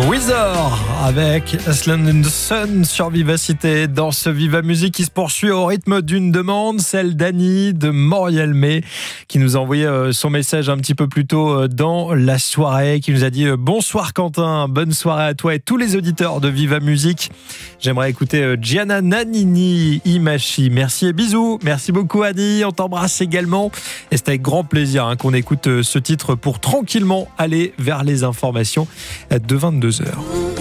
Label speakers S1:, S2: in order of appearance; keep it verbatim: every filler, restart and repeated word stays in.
S1: Weezer avec Aslan and the Sun sur Vivacité. Dans ce Viva Musique qui se poursuit au rythme d'une demande, celle d'Annie de Morialmé qui nous a envoyé son message un petit peu plus tôt dans la soirée, qui nous a dit bonsoir Quentin, bonne soirée à toi et tous les auditeurs de Viva Musique. J'aimerais écouter Gianna Nannini, Imachi. Merci et bisous. Merci beaucoup Annie, on t'embrasse également. Et c'est avec grand plaisir hein, qu'on écoute ce titre pour tranquillement aller vers les informations de vingt-deux heures.